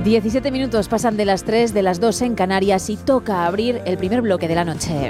17 minutos pasan de las 3, de las 2 en Canarias y toca abrir el primer bloque de la noche.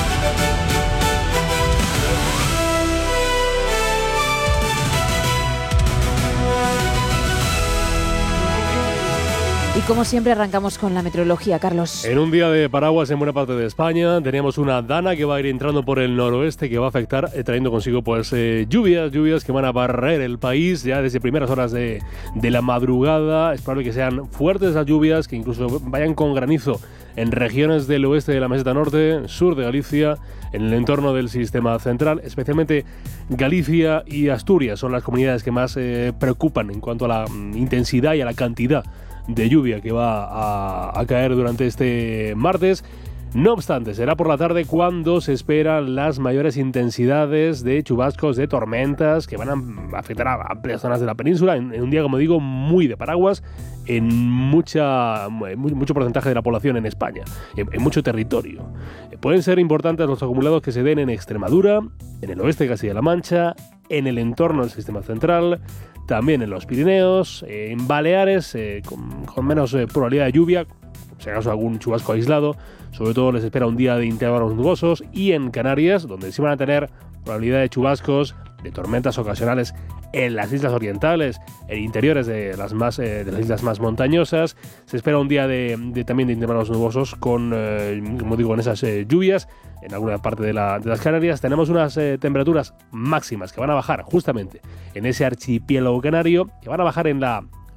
Y como siempre arrancamos con la meteorología, Carlos. En un día de paraguas en buena parte de España teníamos una dana que va a ir entrando por el noroeste, que va a afectar, trayendo consigo pues lluvias que van a barrer el país ya desde primeras horas de la madrugada. Es probable que sean fuertes las lluvias, que incluso vayan con granizo en regiones del oeste de la meseta norte, sur de Galicia, en el entorno del sistema central, especialmente Galicia y Asturias son las comunidades que más preocupan en cuanto a la intensidad y a la cantidad de lluvia que va a caer durante este martes. No obstante, será por la tarde cuando se esperan las mayores intensidades de chubascos, de tormentas, que van a afectar a amplias zonas de la península, en un día, como digo, muy de paraguas, en mucho porcentaje de la población en España, en mucho territorio. Pueden ser importantes los acumulados que se den en Extremadura, en el oeste de Castilla-La Mancha, en el entorno del sistema central, también en los Pirineos, en Baleares, con menos probabilidad de lluvia, si acaso algún chubasco aislado. Sobre todo les espera un día de intervalos nubosos, y en Canarias, donde sí van a tener probabilidad de chubascos, de tormentas ocasionales en las islas orientales, en interiores de las islas más montañosas. Se espera un día también de intervalos nubosos con, como digo, en esas lluvias en alguna parte de las Canarias. Tenemos unas temperaturas máximas que van a bajar justamente en ese archipiélago canario, que van a bajar van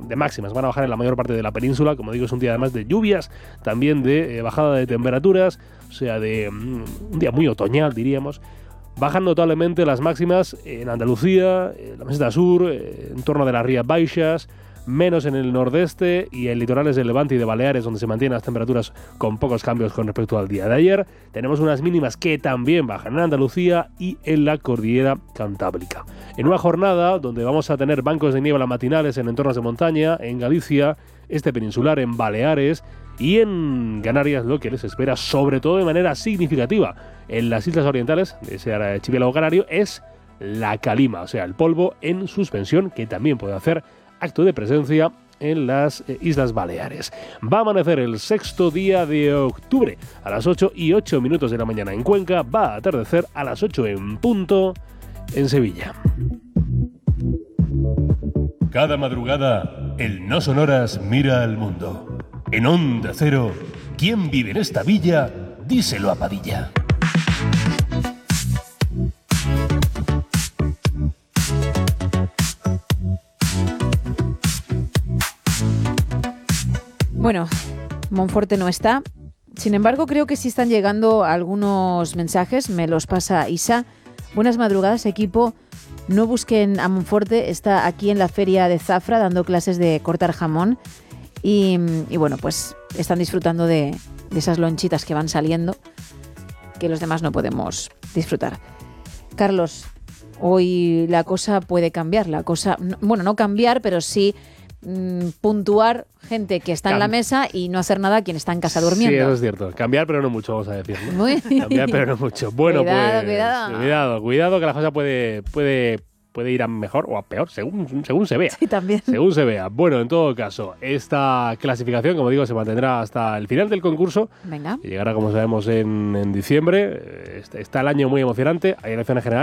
a bajar en la mayor parte de la península. Como digo, es un día además de lluvias, también de bajada de temperaturas, o sea, de un día muy otoñal, diríamos. Bajan notablemente las máximas en Andalucía, en la meseta sur, en torno de las Rías Baixas, menos en el nordeste y en litorales de Levante y de Baleares, donde se mantienen las temperaturas con pocos cambios con respecto al día de ayer. Tenemos unas mínimas que también bajan en Andalucía y en la cordillera Cantábrica. En una jornada donde vamos a tener bancos de niebla matinales en entornos de montaña, en Galicia, este peninsular, en Baleares y en Canarias, lo que les espera, sobre todo de manera significativa en las islas orientales de ese archipiélago canario, es la calima, o sea, el polvo en suspensión, que también puede hacer acto de presencia en las Islas Baleares. Va a amanecer el sexto día de octubre a las 8:08 de la mañana en Cuenca. Va a atardecer a las 8 en punto en Sevilla. Cada madrugada, el No Sonoras mira al mundo. En Onda Cero, ¿quién vive en esta villa? Díselo a Padilla. Bueno, Monforte no está. Sin embargo, creo que sí están llegando algunos mensajes. Me los pasa Isa. Buenas madrugadas, equipo. No busquen a Monforte. Está aquí en la feria de Zafra dando clases de cortar jamón. Y bueno, pues están disfrutando de esas lonchitas que van saliendo, que los demás no podemos disfrutar. Carlos, hoy la cosa puede cambiar. Bueno, no cambiar, pero sí puntuar gente que está en la mesa y no hacer nada quien está en casa durmiendo. Sí, eso es cierto. Cambiar, pero no mucho, vamos a decir, ¿no? Cambiar, pero no mucho. Bueno, cuidado, que la cosa puede ir a mejor o a peor, según se vea. Sí, también. Según se vea. Bueno, en todo caso, esta clasificación, como digo, se mantendrá hasta el final del concurso. Venga. Y llegará, como sabemos, en diciembre. Está el año muy emocionante. Hay elecciones generales.